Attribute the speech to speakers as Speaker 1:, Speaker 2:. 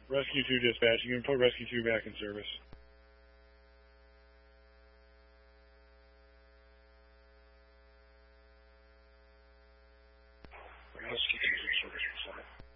Speaker 1: Rescue 2 dispatch, you can put Rescue 2 back in service.
Speaker 2: Rescue 2 in service,